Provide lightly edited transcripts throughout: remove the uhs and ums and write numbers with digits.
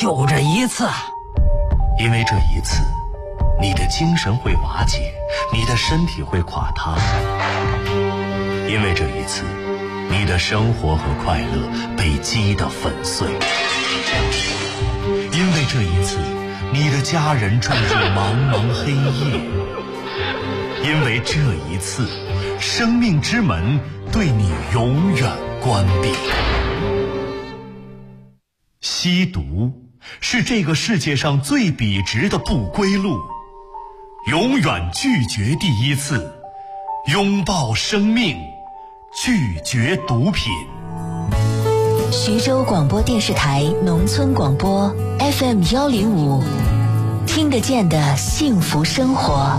就这一次。 因为这一次，你的精神会瓦解，你的身体会垮塌。因为这一次，你的生活和快乐被击得粉碎。因为这一次，你的家人坠入茫茫黑夜。因为这一次，生命之门对你永远关闭。吸毒是这个世界上最笔直的不归路，永远拒绝第一次，拥抱生命，拒绝毒品。 徐州广播电视台农村广播 FM105，听得见的幸福生活。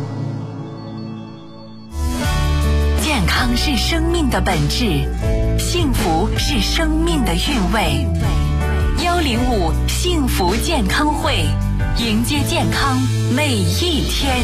健康是生命的本质，幸福是生命的韵味。105幸福健康会，迎接健康每一天。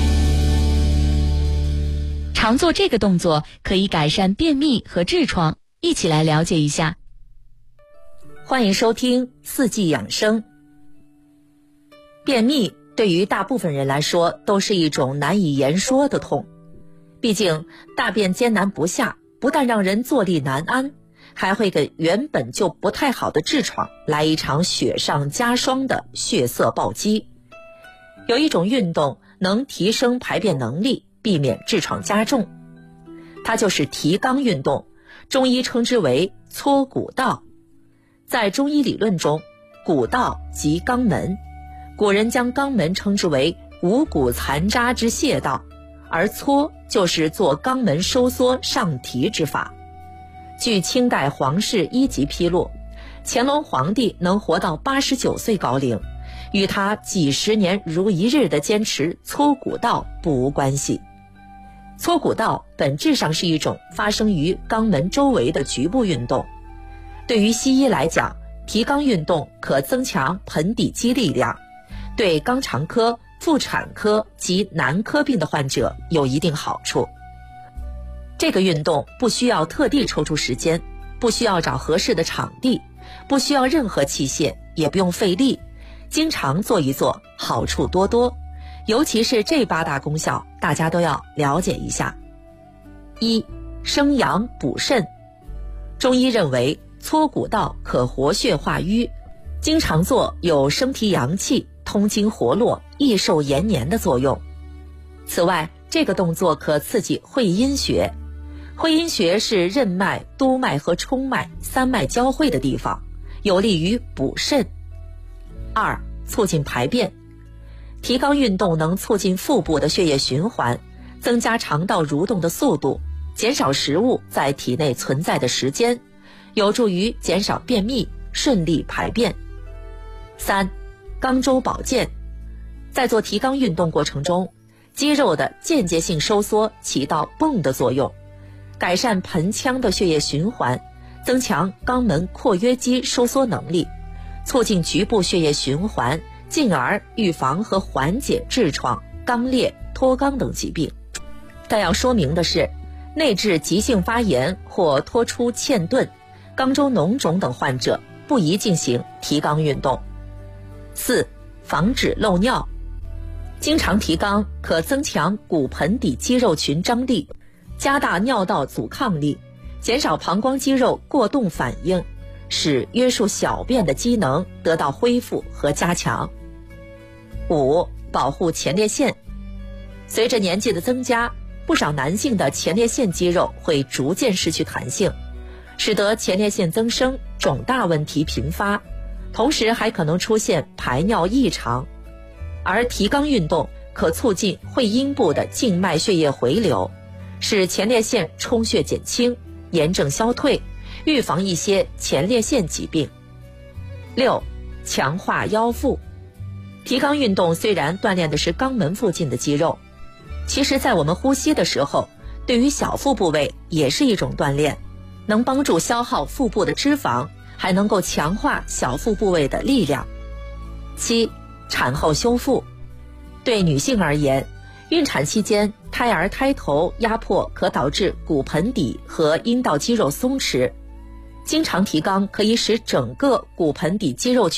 常做这个动作可以改善便秘和痔疮，一起来了解一下。 欢迎收听四季养生。便秘对于大部分人来说都是一种难以言说的痛，毕竟大便艰难不下，不但让人坐立难安，还会给原本就不太好的痔疮来一场雪上加霜的血色暴击。有一种运动能提升排便能力，避免痔疮加重，它就是提肛运动，中医称之为搓骨道。在中医理论中，骨道即肛门，古人将肛门称之为五谷残渣之泻道，而搓就是做肛门收缩上提之法。据清代皇室医籍披露，乾隆皇帝能活到89岁高龄，与他几十年如一日的坚持搓骨道不无关系。搓骨道本质上是一种发生于肛门周围的局部运动。对于西医来讲，提肛运动可增强盆底肌力量，对肛肠科、妇产科及男科病的患者有一定好处。这个运动不需要特地抽出时间，不需要找合适的场地，不需要任何器械，也不用费力，经常做一做，好处多多。尤其是这8大功效，大家都要了解一下。1. 生阳补肾。中医认为搓骨道可活血化瘀，经常做有升提阳气、通经活络、益寿延年的作用。此外，这个动作可刺激会阴穴。会阴穴是任脉、督脉和冲脉3脉交汇的地方，有利于补肾。2. 促进排便。提肛运动能促进腹部的血液循环，增加肠道蠕动的速度，减少食物在体内存在的时间，有助于减少便秘，顺利排便。3. 肛周保健。在做提肛运动过程中，肌肉的间接性收缩起到泵的作用，改善盆腔的血液循环，增强肛门括约肌收缩能力，促进局部血液循环，进而预防和缓解痔疮、肛裂、脱肛等疾病。但要说明的是，内痔急性发炎或脱出嵌顿、肛周脓肿等患者不宜进行提肛运动。4. 防止漏尿。经常提肛可增强骨盆底肌肉群张力，加大尿道阻抗力，减少膀胱肌肉过动反应，使约束小便的机能得到恢复和加强。5. 保护前列腺。随着年纪的增加，不少男性的前列腺肌肉会逐渐失去弹性，使得前列腺增生、肿大问题频发，同时还可能出现排尿异常。而提肛运动可促进会阴部的静脉血液回流，使前列腺充血减轻，炎症消退，预防一些前列腺疾病。6. 强化腰腹。提肛运动虽然锻炼的是肛门附近的肌肉，其实在我们呼吸的时候，对于小腹部位也是一种锻炼，能帮助消耗腹部的脂肪，还能够强化小腹部位的力量。7. 产后修复。对女性而言，孕产期间胎儿胎头压迫可导致骨盆底和阴道肌肉松弛，经常提肛可以使整个骨盆底肌肉